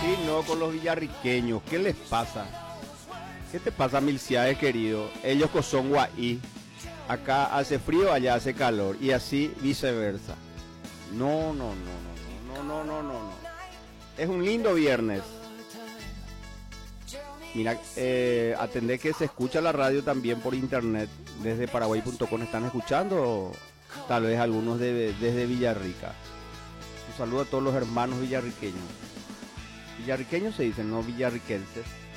Y no con los villarriqueños, ¿qué les pasa? ¿Qué te pasa, Milciades, querido? Ellos que son guay, acá hace frío, allá hace calor, y así viceversa. No, no, no, no, no, no, no, no, no. Es un lindo viernes. Mira, atendé que se escucha la radio también por internet. Desde paraguay.com están escuchando, tal vez algunos desde Villarrica. Un saludo a todos los hermanos villarriqueños. Villarriqueños se dicen, no villarriquenses.